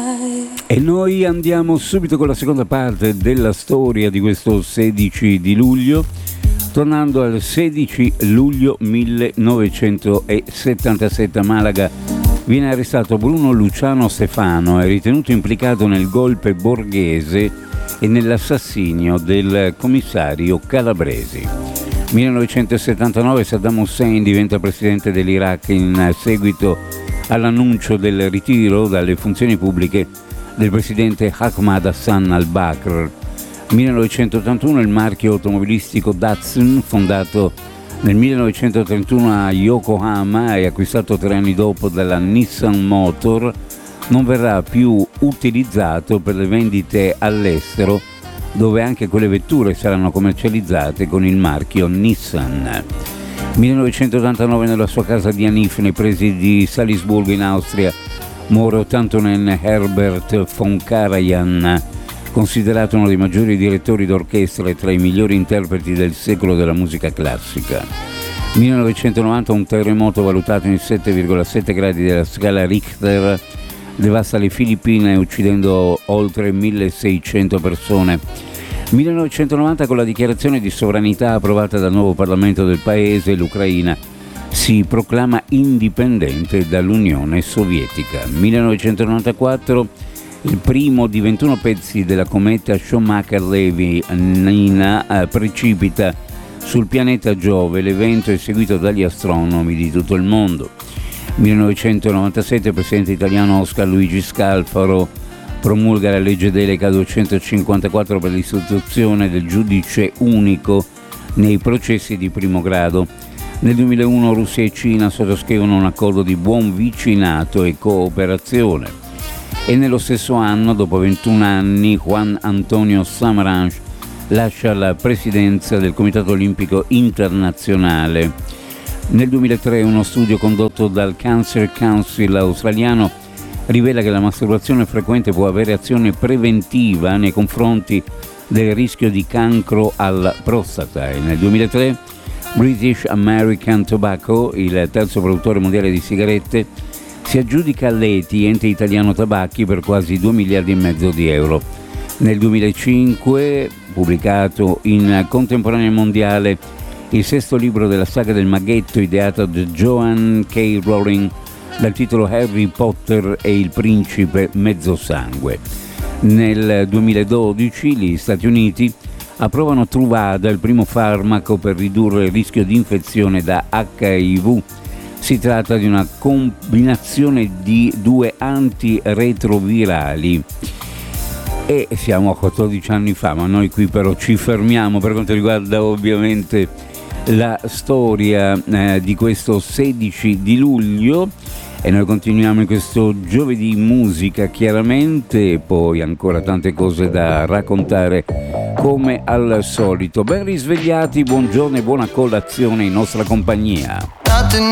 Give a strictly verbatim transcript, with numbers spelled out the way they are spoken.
E noi andiamo subito con la seconda parte della storia di questo sedici di luglio, tornando al sedici luglio millenovecentosettantasette a Malaga. Viene arrestato Bruno Luciano Stefano, è ritenuto implicato nel golpe borghese e nell'assassinio del commissario Calabresi. millenovecentosettantanove Saddam Hussein diventa presidente dell'Iraq in seguito all'annuncio del ritiro dalle funzioni pubbliche del presidente Ahmad Hassan al-Bakr. millenovecentottantuno il marchio automobilistico Datsun, fondato nel millenovecentotrentuno a Yokohama e acquistato tre anni dopo dalla Nissan Motor, non verrà più utilizzato per le vendite all'estero, dove anche quelle vetture saranno commercializzate con il marchio Nissan. millenovecentottantanove nella sua casa di Hanif, nei pressi di Salisburgo in Austria, muore ottantunenne Herbert von Karajan, considerato uno dei maggiori direttori d'orchestra e tra i migliori interpreti del secolo della musica classica. millenovecentonovanta un terremoto valutato in sette virgola sette gradi della scala Richter devasta le Filippine uccidendo oltre milleseicento persone. millenovecentonovanta con la dichiarazione di sovranità approvata dal nuovo Parlamento del paese, l'Ucraina si proclama indipendente dall'Unione Sovietica. millenovecentonovantaquattro il primo di ventuno pezzi della cometa Schumacher-Levy Nina precipita sul pianeta Giove. L'evento è seguito dagli astronomi di tutto il mondo. millenovecentonovantasette il presidente italiano Oscar Luigi Scalfaro promulga la legge delega duecentocinquantaquattro per l'istituzione del giudice unico nei processi di primo grado. Nel duemilauno Russia e Cina sottoscrivono un accordo di buon vicinato e cooperazione. E nello stesso anno, dopo ventuno anni, Juan Antonio Samaranch lascia la presidenza del Comitato Olimpico Internazionale. Nel duemilatré uno studio condotto dal Cancer Council australiano rivela che la masturbazione frequente può avere azione preventiva nei confronti del rischio di cancro alla prostata. E nel duemilatré British American Tobacco, il terzo produttore mondiale di sigarette, si aggiudica l'E T I, ente italiano tabacchi, per quasi due miliardi e mezzo di euro. Nel duemilacinque, pubblicato in Contemporanea Mondiale, il sesto libro della saga del maghetto ideata da Joanne K. Rowling dal titolo Harry Potter e il principe mezzosangue. Nel duemiladodici gli Stati Uniti approvano Truvada, il primo farmaco per ridurre il rischio di infezione da H I V. Si tratta di una combinazione di due antiretrovirali. E siamo a quattordici anni fa, ma noi qui però ci fermiamo per quanto riguarda ovviamente la storia eh, di questo sedici di luglio. E noi continuiamo in questo giovedì musica, chiaramente, e poi ancora tante cose da raccontare come al solito. Ben risvegliati, buongiorno e buona colazione in nostra compagnia.